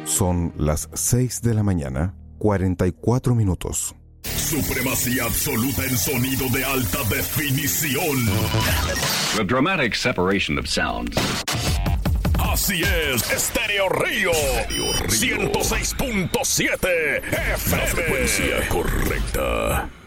Son las 6 de la mañana, 44 minutos. Supremacía absoluta en sonido de alta definición. The dramatic separation of sounds. Así es, Estéreo Río. 106.7 FM. La frecuencia correcta.